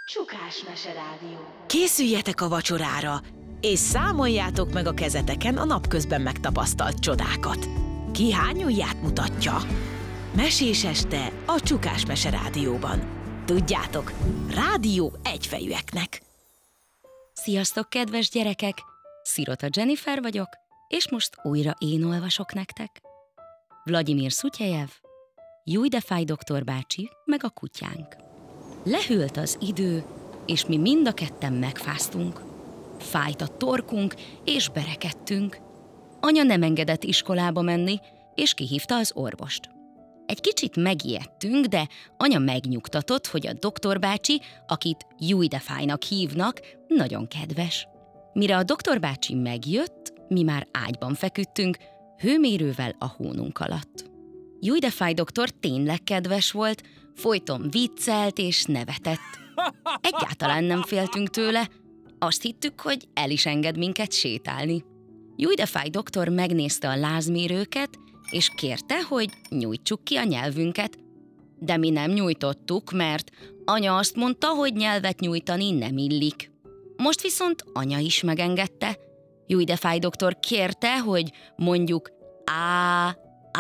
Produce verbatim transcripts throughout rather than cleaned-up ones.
Csukás Meserádió. Készüljetek a vacsorára, és számoljátok meg a kezeteken a napközben megtapasztalt csodákat. Ki hány ujját mutatja? Mesés este a Csukás Meserádióban. Tudjátok, rádió egyfejűeknek. Sziasztok, kedves gyerekek! Szirota Jennifer vagyok, és most újra én olvasok nektek. Vladimir Szutyejev, Júj de fáj doktor bácsi, meg a kutyánk. Lehűlt az idő, és mi mind a ketten megfáztunk. Fájt a torkunk, és berekedtünk. Anya nem engedett iskolába menni, és kihívta az orvost. Egy kicsit megijedtünk, de anya megnyugtatott, hogy a doktor bácsi, akit Júj de fájnak hívnak, nagyon kedves. Mire a doktor bácsi megjött, mi már ágyban feküdtünk, hőmérővel a hónunk alatt. Júj de fáj doktor tényleg kedves volt, folyton viccelt és nevetett. Egyáltalán nem féltünk tőle, azt hittük, hogy el is enged minket sétálni. Júj de fáj doktor megnézte a lázmérőket, és kérte, hogy nyújtsuk ki a nyelvünket. De mi nem nyújtottuk, mert anya azt mondta, hogy nyelvet nyújtani nem illik. Most viszont anya is megengedte. Júj de fáj doktor kérte, hogy mondjuk á,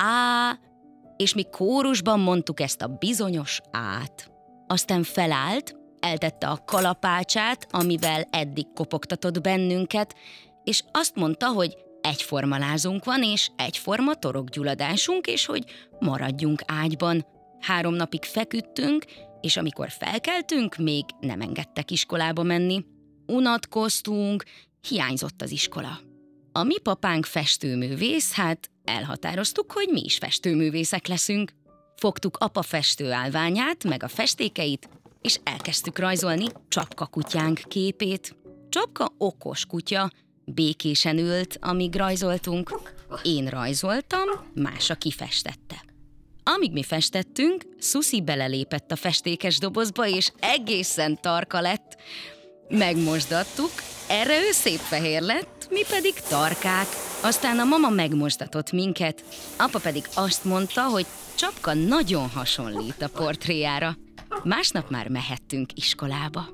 á, és mi kórusban mondtuk ezt a bizonyos át. Aztán felállt, eltette a kalapácsát, amivel eddig kopogtatott bennünket, és azt mondta, hogy egyforma lázunk van, és egyforma torokgyulladásunk, és hogy maradjunk ágyban. Három napig feküdtünk, és amikor felkeltünk, még nem engedtek iskolába menni. Unatkoztunk, hiányzott az iskola. A mi papánk festőművész, hát elhatároztuk, hogy mi is festőművészek leszünk. Fogtuk apa festőállványát, meg a festékeit, és elkezdtük rajzolni Csapka kutyánk képét. Csapka okos kutya, békésen ült, amíg rajzoltunk. Én rajzoltam, Mása kifestette. Amíg mi festettünk, Szuszi belelépett a festékes dobozba, és egészen tarka lett. Megmosdattuk, erre ő szép fehér lett, mi pedig tarkák. Aztán a mama megmosdatott minket, apa pedig azt mondta, hogy Csapka nagyon hasonlít a portréjára. Másnap már mehettünk iskolába.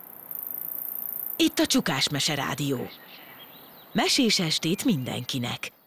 Itt a Csukás Meserádió. Mesés estét mindenkinek.